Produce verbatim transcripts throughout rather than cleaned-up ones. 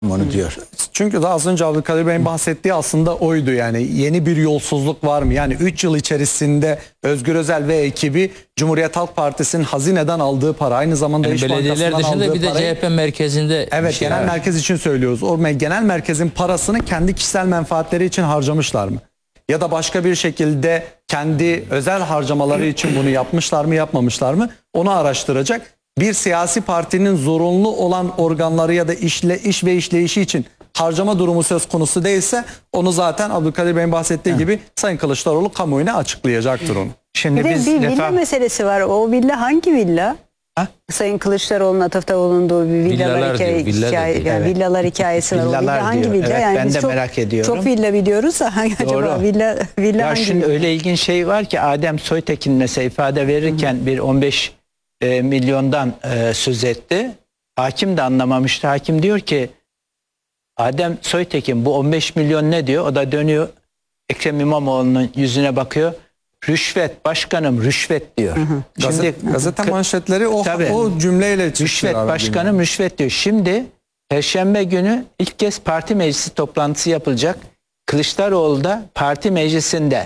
onu diyor. Çünkü daha az önce Abdülkadir Bey'in bahsettiği aslında oydu yani. Yeni bir yolsuzluk var mı? Yani üç yıl içerisinde Özgür Özel ve ekibi Cumhuriyet Halk Partisi'nin hazineden aldığı para, aynı zamanda yani İş belediyeler Bankası'ndan dışında aldığı bir de parayı, C H P merkezinde evet, şey genel var. merkez için söylüyoruz. O genel merkezin parasını kendi kişisel menfaatleri için harcamışlar mı? Ya da başka bir şekilde kendi özel harcamaları için bunu yapmışlar mı, yapmamışlar mı? Onu araştıracak. Bir siyasi partinin zorunlu olan organları ya da işle, iş ve işleyişi için harcama durumu söz konusu değilse onu zaten Abdülkadir Bey'in bahsettiği gibi Sayın Kılıçdaroğlu kamuoyuna açıklayacaktır onu. Şimdi Bir de biz bir refah... villa meselesi var. O villa hangi villa? Ha? Sayın Kılıçdaroğlu'nun atıfta bulunduğu bir villalar, Villalar hikaye, diyor, villa hikaye, dedi. yani Evet. villalar hikayesi var. O Villalar villa hangi diyor. villa? Evet, yani ben biz de çok, merak ediyorum. Çok villa biliyoruz da hangi acaba villa, villa Ya hangi şimdi villa? öyle ilginç şey var ki Adem Soytekin mesela ifade verirken Hı-hı. bir on beş e, milyondan e, söz etti. Hakim de anlamamıştı. Hakim diyor ki Adem Soytekin bu on beş milyon ne diyor? O da dönüyor Ekrem İmamoğlu'nun yüzüne bakıyor. Rüşvet başkanım rüşvet diyor. Hı hı. Şimdi Gazete, gazete manşetleri o, o cümleyle çıkıyor. Rüşvet başkanım rüşvet diyor. Şimdi Perşembe günü ilk kez parti meclisi toplantısı yapılacak. Kılıçdaroğlu da parti meclisinde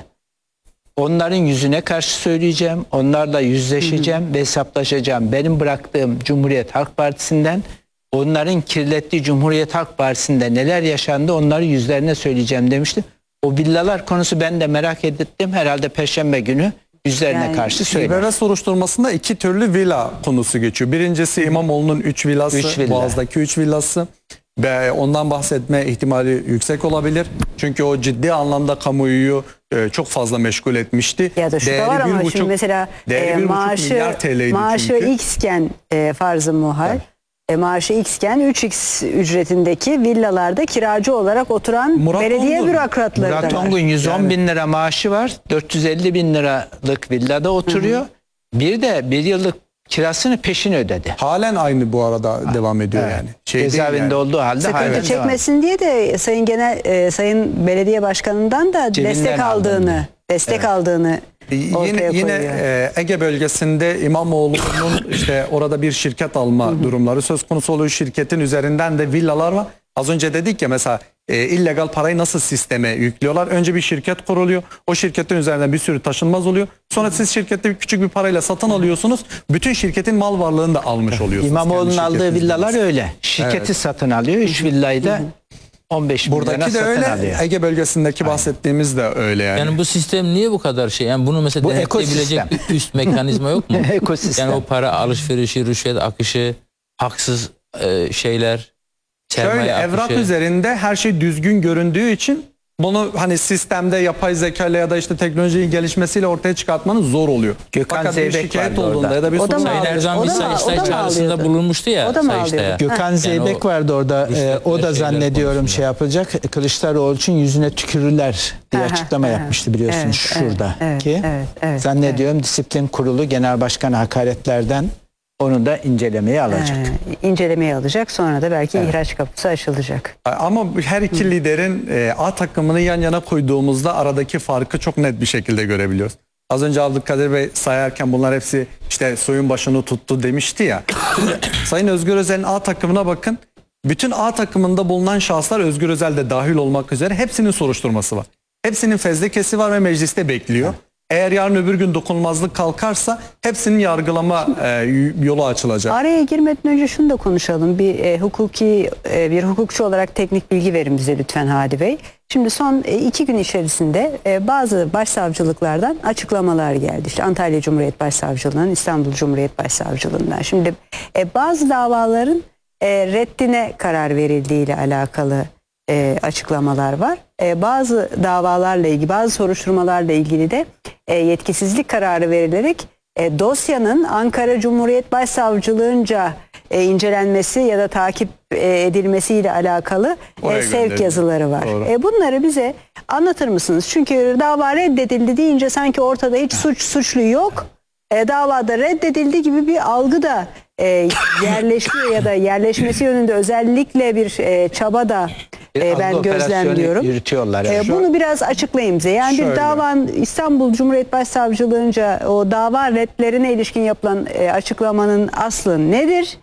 onların yüzüne karşı söyleyeceğim. Onlarla yüzleşeceğim hı hı. ve hesaplaşacağım. Benim bıraktığım Cumhuriyet Halk Partisi'nden onların kirlettiği Cumhuriyet Halk Partisi'nde neler yaşandı onları yüzlerine söyleyeceğim demişti. O villalar konusu ben de merak ettim. Herhalde Perşembe günü yüzlerine yani, karşı söyler. İBB soruşturmasında iki türlü villa konusu geçiyor. Birincisi İmamoğlu'nun üç villası, üç villa. Boğaz'daki üç villası. Ve ondan bahsetme ihtimali yüksek olabilir. Çünkü o ciddi anlamda kamuoyu çok fazla meşgul etmişti. Ya da şu değeri da var ama buçuk, şimdi mesela e, maaşı, maaşı X'ken e, farz-ı muhal. Evet. E, maaşı X'ken üç X ücretindeki villalarda kiracı olarak oturan Murat belediye Ongun. bürokratları Murat da var. Ongun yüz on yani. bin lira maaşı var. dört yüz elli bin liralık villada oturuyor. Hı hı. Bir de bir yıllık kirasını peşin ödedi. Halen aynı bu arada ha. devam ediyor evet. yani. Şey Cezaevinde yani. olduğu halde sıkıntı çekmesin diye de Sayın Genel e, Sayın Belediye Başkanı'ndan da Cebinden destek aldığını, aldığını destek evet. aldığını Yine, yine e, Ege bölgesinde İmamoğlu'nun işte orada bir şirket alma hı hı. durumları söz konusu oluyor. Şirketin üzerinden de villalar var. Az önce dedik ya mesela e, illegal parayı nasıl sisteme yüklüyorlar? Önce bir şirket kuruluyor. O şirketin üzerinden bir sürü taşınmaz oluyor. Sonra siz şirkette bir küçük bir parayla satın alıyorsunuz. Bütün şirketin mal varlığını da almış oluyorsunuz. İmamoğlu'nun aldığı villalar öyle. Şirketi evet. satın alıyor. üç villayı da on beş buradaki de öyle alıyor. Ege bölgesindeki Aynen. bahsettiğimiz de öyle yani. Yani bu sistem niye bu kadar şey? Yani bunu mesela denetleyebilecek üst mekanizma yok mu? Ekosistem. Yani o para alışverişi, rüşvet akışı, haksız e, şeyler, şöyle evrak akışı. üzerinde her şey düzgün göründüğü için bunu hani sistemde yapay zeka ile ya da işte teknolojinin gelişmesiyle ortaya çıkartmanız zor oluyor. Gökhan Fakat Zeybek bir şikayet olduğunda ya da bir sorun Sayın Erdoğan bir sayıştay çağrısında bulunmuştu ya. O da sayıştaya. Gökhan yani Zeybek vardı orada. E, o da zannediyorum konusunda. şey yapılacak. Kılıçdaroğlu için yüzüne tükürürler diye açıklama yapmıştı biliyorsunuz evet, şurada evet, ki. Evet, evet, zannediyorum evet. Disiplin Kurulu Genel Başkanı hakaretlerden onu da incelemeye alacak. Ee, incelemeye alacak. Sonra da belki evet. ihraç kapısı açılacak. Ama her iki Hı. liderin e, A takımını yan yana koyduğumuzda aradaki farkı çok net bir şekilde görebiliyoruz. Az önce Abdülkadir Bey sayarken bunlar hepsi işte soyun başını tuttu demişti ya. Sayın Özgür Özel'in A takımına bakın. Bütün A takımında bulunan şahıslar Özgür Özel de dahil olmak üzere hepsinin soruşturması var. Hepsinin fezlekesi var ve mecliste bekliyor. Evet. Eğer yarın öbür gün dokunulmazlık kalkarsa hepsinin yargılama e, yolu açılacak. Araya girmeden önce şunu da konuşalım. Bir e, hukuki e, bir hukukçu olarak teknik bilgi verin bize lütfen Hadi Bey. Şimdi son e, iki gün içerisinde e, bazı başsavcılıklardan açıklamalar geldi. İşte Antalya Cumhuriyet Başsavcılığı'ndan, İstanbul Cumhuriyet Başsavcılığı'ndan. Şimdi e, bazı davaların e, reddine karar verildiği ile alakalı E, açıklamalar var. E, bazı davalarla ilgili, bazı soruşturmalarla ilgili de e, yetkisizlik kararı verilerek e, dosyanın Ankara Cumhuriyet Başsavcılığınca e, incelenmesi ya da takip e, edilmesiyle alakalı e, sevk yazıları var. E, bunları bize anlatır mısınız? Çünkü dava reddedildi deyince sanki ortada hiç suç suçlu yok. E, davada reddedildi gibi bir algı da e, yerleşiyor ya da yerleşmesi yönünde özellikle bir e, çaba da e, ben gözlemliyorum. Yürütüyorlar. Yani. E, bunu biraz açıklayayım bize. Yani şöyle. Bir davan İstanbul Cumhuriyet Başsavcılığınca o dava reddlerine ilişkin yapılan e, açıklamanın aslı nedir?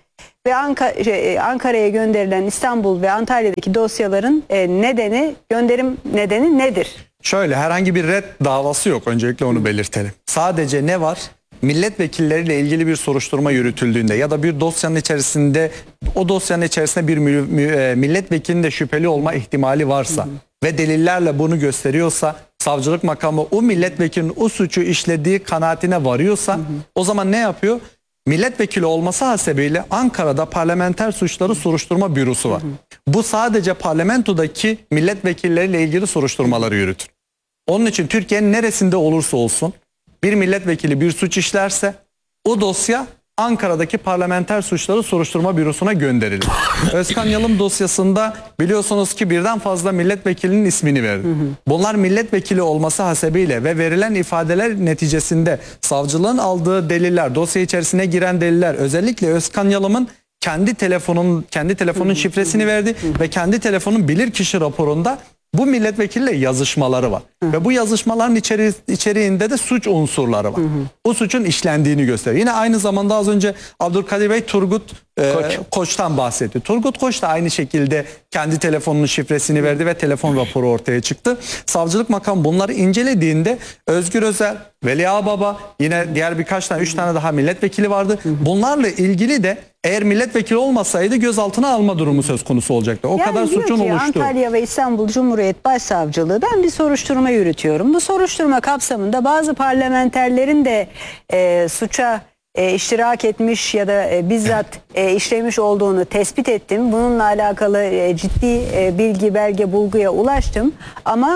ve Anka, şey, Ankara'ya gönderilen İstanbul ve Antalya'daki dosyaların e, nedeni, gönderim nedeni nedir? Şöyle, herhangi bir red davası yok, öncelikle onu belirtelim. Sadece ne var? Milletvekilleriyle ilgili bir soruşturma yürütüldüğünde ya da bir dosyanın içerisinde, o dosyanın içerisinde bir mü, mü, milletvekilinin de şüpheli olma ihtimali varsa hı hı. ve delillerle bunu gösteriyorsa, savcılık makamı o milletvekilinin o suçu işlediği kanaatine varıyorsa hı hı. o zaman ne yapıyor? Milletvekili olması hasebiyle Ankara'da parlamenter suçları soruşturma bürosu var. Hı hı. Bu sadece parlamentodaki milletvekilleriyle ilgili soruşturmaları yürütür. Onun için Türkiye'nin neresinde olursa olsun bir milletvekili bir suç işlerse o dosya Ankara'daki parlamenter suçları soruşturma bürosuna gönderilir. Özkan Yalım dosyasında biliyorsunuz ki birden fazla milletvekilinin ismini verdi. Hı hı. Bunlar milletvekili olması hasebiyle ve verilen ifadeler neticesinde savcılığın aldığı deliller, dosya içerisine giren deliller, özellikle Özkan Yalım'ın kendi telefonun kendi telefonun şifresini verdi ve kendi telefonun bilirkişi raporunda bu milletvekiliyle yazışmaları var. Hı. Ve bu yazışmaların içeri, içeriğinde de suç unsurları var. Hı hı. O suçun işlendiğini gösteriyor. Yine aynı zamanda az önce Abdülkadir Bey Turgut e, Koç. Koç'tan bahsetti. Turgut Koç da aynı şekilde kendi telefonunun şifresini hı. verdi ve telefon raporu ortaya çıktı. Savcılık makamı bunları incelediğinde Özgür Özel, Veli Ağbaba, yine diğer birkaç tane, üç tane daha milletvekili vardı. Hı hı. Bunlarla ilgili de eğer milletvekili olmasaydı gözaltına alma durumu söz konusu olacaktı. O yani kadar suçun ki, oluştu. Antalya ve İstanbul Cumhuriyet Başsavcılığı, ben bir soruşturma yürütüyorum. Bu soruşturma kapsamında bazı parlamenterlerin de e, suça e, iştirak etmiş ya da e, bizzat e, işlemiş olduğunu tespit ettim. Bununla alakalı e, ciddi e, bilgi, belge, bulguya ulaştım. Ama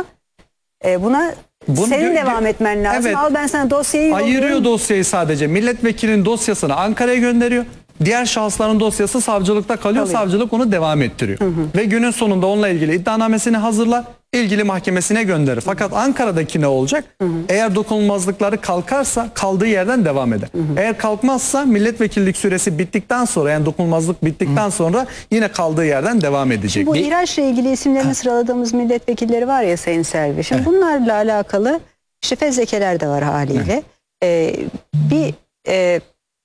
e, buna Bunu senin devam etmen lazım. Evet, al ben sana dosyayı yolluyorum. Ayırıyor dosyayı sadece. Milletvekilinin dosyasını Ankara'ya gönderiyor. Diğer şahısların dosyası savcılıkta kalıyor. Kalıyor. Savcılık onu devam ettiriyor. Hı hı. Ve günün sonunda onunla ilgili iddianamesini hazırlar, ilgili mahkemesine gönderir. Fakat Ankara'daki ne olacak? Hı hı. Eğer dokunulmazlıkları kalkarsa kaldığı yerden devam eder. Hı hı. Eğer kalkmazsa milletvekillik süresi bittikten sonra, yani dokunulmazlık bittikten hı hı. sonra yine kaldığı yerden devam edecek. Şimdi bu Bir... İHA'yla ilgili isimlerini sıraladığımız milletvekilleri var ya Sayın Selvi. Şimdi evet. bunlarla alakalı işte fezlekeler de var haliyle. Evet. Ee, bir e,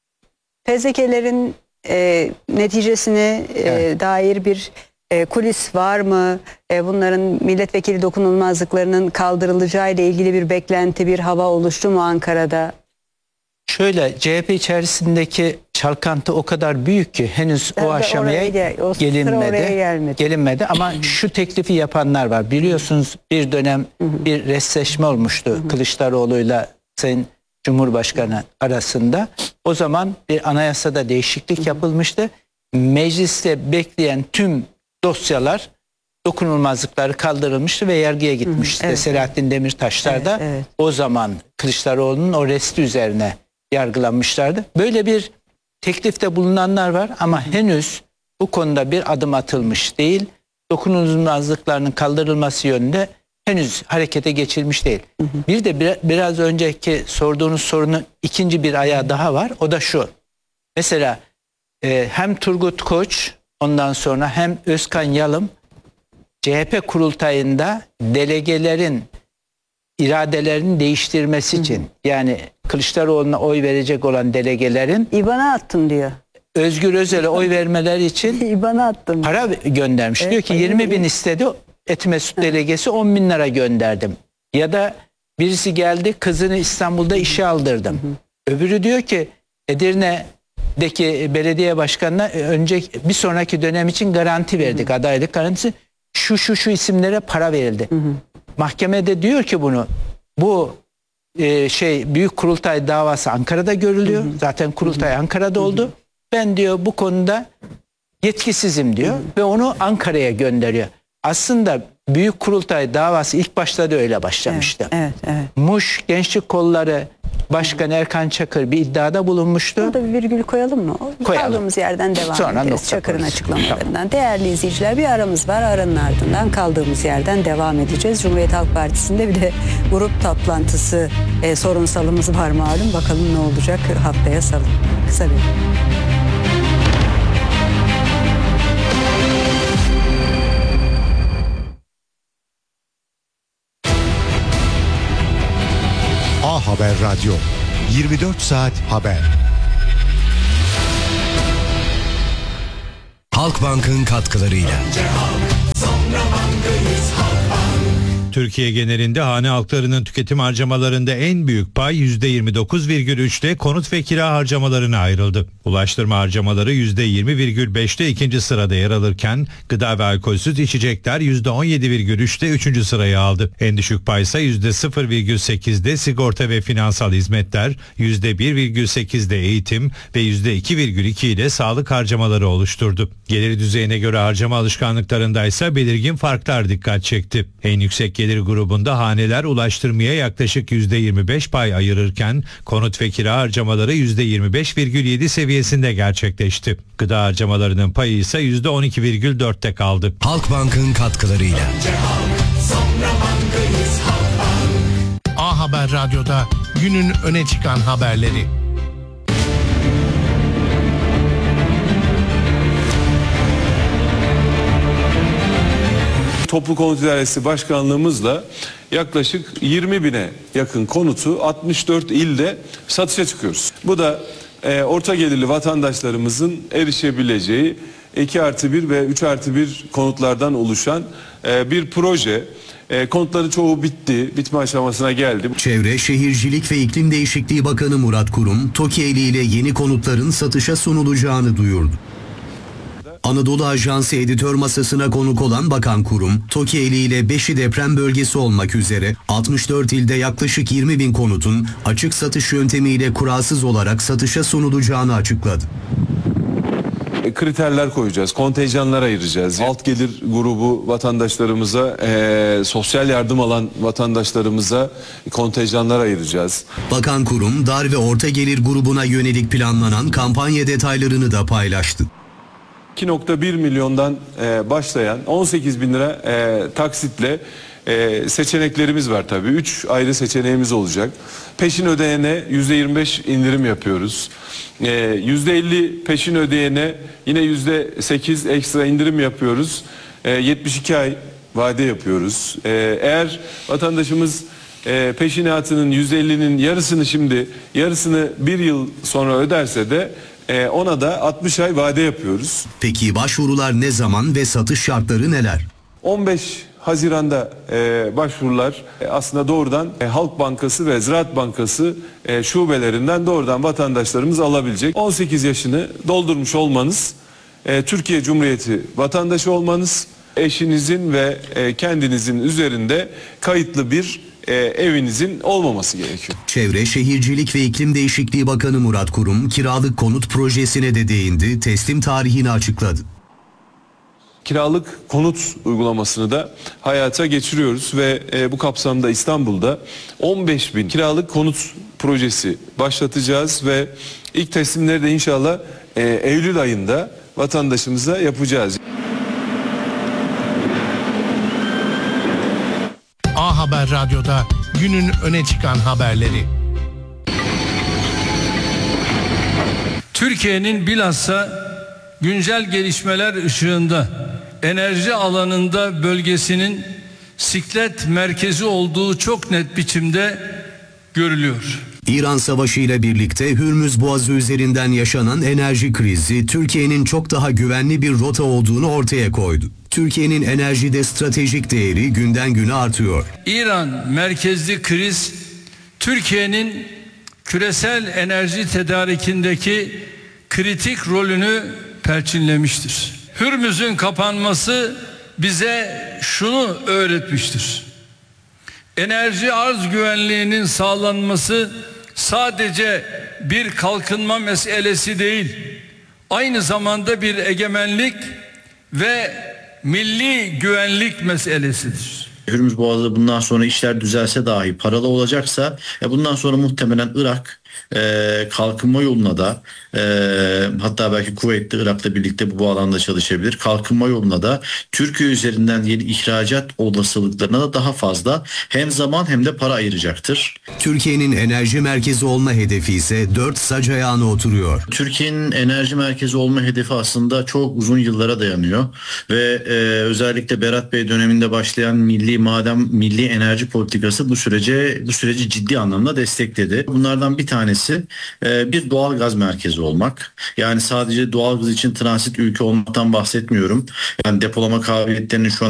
fezlekelerin e, neticesine e, evet. dair bir e, kulis var mı? E, bunların milletvekili dokunulmazlıklarının kaldırılacağı ile ilgili bir beklenti, bir hava oluştu mu Ankara'da? Şöyle, C H P içerisindeki çalkantı o kadar büyük ki henüz o aşamaya gel, o gelinmedi. Gelinmedi ama şu teklifi yapanlar var. Biliyorsunuz bir dönem bir resleşme olmuştu Kılıçdaroğlu'yla Sayın Cumhurbaşkanı arasında. O zaman bir anayasada değişiklik yapılmıştı. Mecliste bekleyen tüm dosyalar, dokunulmazlıkları kaldırılmıştı ve yargıya gitmişti. Evet, Selahattin Demirtaşlar da evet, evet. o zaman Kılıçdaroğlu'nun o resti üzerine yargılanmışlardı. Böyle bir teklifte bulunanlar var ama henüz bu konuda bir adım atılmış değil. Dokunulmazlıklarının kaldırılması yönünde henüz harekete geçilmiş değil. Hı hı. Bir de bir, biraz önceki sorduğunuz sorunun ikinci bir ayağı daha var. O da şu. Mesela e, hem Turgut Koç, ondan sonra hem Özkan Yalım C H P kurultayında delegelerin iradelerini değiştirmesi hı hı. için, yani Kılıçdaroğlu'na oy verecek olan delegelerin İBAN'a attım diyor. Özgür Özel'e oy vermeleri için İBAN'a attım. Para göndermiş. Evet, diyor ki yirmi bin istedi. Eti Mesut delegesi on bin lira gönderdim. Ya da birisi geldi, kızını İstanbul'da işe aldırdım. Hı hı. Öbürü diyor ki Edirne'deki belediye başkanına önce bir sonraki dönem için garanti verdik. Hı hı. Adaylık garantisi. Şu şu şu isimlere para verildi. Hı hı. Mahkemede diyor ki bunu, bu e, şey büyük kurultay davası Ankara'da görülüyor. Hı hı. Zaten kurultay Ankara'da hı hı. oldu. Ben diyor bu konuda yetkisizim diyor hı hı. ve onu Ankara'ya gönderiyor. Aslında büyük kurultay davası ilk başta da öyle başlamıştı. Evet, evet, evet. Muş Gençlik Kolları Başkanı Erkan Çakır bir iddiada bulunmuştu. Burada bir virgül koyalım mı? Koyalım. Kaldığımız yerden devam Sonra ederiz. Çakır'ın koyalım. açıklamalarından. Tamam. Değerli izleyiciler, bir aramız var. Aranın ardından kaldığımız yerden devam edeceğiz. Cumhuriyet Halk Partisi'nde bir de grup toplantısı e, sorunsalımız var malum. Bakalım ne olacak haftaya salı. Kısa bir... A Haber Radyo, yirmi dört saat haber. Halkbank'ın katkılarıyla. Türkiye genelinde hane halklarının tüketim harcamalarında en büyük pay yüzde yirmi dokuz virgül üçte konut ve kira harcamalarına ayrıldı. Ulaştırma harcamaları yüzde yirmi virgül beşte ikinci sırada yer alırken gıda ve alkolsüz içecekler yüzde on yedi virgül üçte üçüncü sırayı aldı. En düşük paysa yüzde sıfır virgül sekizde sigorta ve finansal hizmetler, yüzde bir virgül sekizde eğitim ve yüzde iki virgül iki ile sağlık harcamaları oluşturdu. Gelir düzeyine göre harcama alışkanlıklarında ise belirgin farklar dikkat çekti. En yüksek gelir grubunda haneler ulaştırmaya yaklaşık yüzde yirmi beş pay ayırırken konut ve kira harcamaları yüzde yirmi beş virgül yedi seviyesinde gerçekleşti. Gıda harcamalarının payı ise yüzde on iki virgül dörtte kaldı. Halkbank'ın katkılarıyla. A Haber Radyo'da günün öne çıkan haberleri. Toplu Konut İdaresi Başkanlığımızla yaklaşık yirmi bine yakın konutu altmış dört ilde satışa çıkıyoruz. Bu da e, orta gelirli vatandaşlarımızın erişebileceği iki artı bir ve üç artı bir konutlardan oluşan e, bir proje. E, konutların çoğu bitti, bitme aşamasına geldi. Çevre, Şehircilik ve İklim Değişikliği Bakanı Murat Kurum, TOKİ ile yeni konutların satışa sunulacağını duyurdu. Anadolu Ajansı editör masasına konuk olan Bakan Kurum, TOKİ ile beşi deprem bölgesi olmak üzere altmış dört ilde yaklaşık yirmi bin konutun açık satış yöntemiyle kuralsız olarak satışa sunulacağını açıkladı. Kriterler koyacağız, kontenjanlar ayıracağız. Alt gelir grubu vatandaşlarımıza, e, sosyal yardım alan vatandaşlarımıza kontenjanlar ayıracağız. Bakan Kurum, dar ve orta gelir grubuna yönelik planlanan kampanya detaylarını da paylaştı. iki nokta bir milyondan e, başlayan on sekiz bin lira e, taksitle e, seçeneklerimiz var tabii. üç ayrı seçeneğimiz olacak. Peşin ödeyene yüzde yirmi beş indirim yapıyoruz. E, yüzde elli peşin ödeyene yine yüzde sekiz ekstra indirim yapıyoruz. E, yetmiş iki ay vade yapıyoruz. E, eğer vatandaşımız e, peşinatının yüzde ellinin yarısını şimdi, yarısını bir yıl sonra öderse de e, ona da altmış ay vade yapıyoruz. Peki başvurular ne zaman ve satış şartları neler? on beş Haziran'da e, başvurular e, aslında doğrudan e, Halk Bankası ve Ziraat Bankası e, şubelerinden doğrudan vatandaşlarımız alabilecek. on sekiz yaşını doldurmuş olmanız, e, Türkiye Cumhuriyeti vatandaşı olmanız, eşinizin ve e, kendinizin üzerinde kayıtlı bir e, evinizin olmaması gerekiyor. Çevre, Şehircilik ve İklim Değişikliği Bakanı Murat Kurum, kiralık konut projesine de değindi, teslim tarihini açıkladı. Kiralık konut uygulamasını da hayata geçiriyoruz ve e, bu kapsamda İstanbul'da on beş bin kiralık konut projesi başlatacağız ve ilk teslimleri de inşallah e, Eylül ayında vatandaşımıza yapacağız. A Haber Radyo'da günün öne çıkan haberleri. Türkiye'nin bilhassa güncel gelişmeler ışığında enerji alanında bölgesinin siklet merkezi olduğu çok net biçimde görülüyor. İran Savaşı ile birlikte Hürmüz Boğazı üzerinden yaşanan enerji krizi Türkiye'nin çok daha güvenli bir rota olduğunu ortaya koydu. Türkiye'nin enerjide stratejik değeri günden güne artıyor. İran merkezli kriz Türkiye'nin küresel enerji tedarikindeki kritik rolünü perçinlemiştir. Hürmüz'ün kapanması bize şunu öğretmiştir. Enerji arz güvenliğinin sağlanması sadece bir kalkınma meselesi değil, aynı zamanda bir egemenlik ve milli güvenlik meselesidir. Hürmüz Boğazı bundan sonra işler düzelse dahi paralı olacaksa e bundan sonra muhtemelen Irak e, kalkınma yoluna da e, hatta belki Kuveyt'te Irak'la birlikte bu, bu alanda çalışabilir. Kalkınma yoluna da Türkiye üzerinden yeni ihracat olasılıklarına da daha fazla hem zaman hem de para ayıracaktır. Türkiye'nin enerji merkezi olma hedefi ise dört sac ayağına oturuyor. Türkiye'nin enerji merkezi olma hedefi aslında çok uzun yıllara dayanıyor ve e, özellikle Berat Bey döneminde başlayan milli maden milli enerji politikası bu sürece bu süreci ciddi anlamda destekledi. Bunlardan bir tanesi tanesi e, bir doğal gaz merkezi olmak. Yani sadece doğal gaz için transit ülke olmaktan bahsetmiyorum. Yani depolama kabiliyetlerinin şu an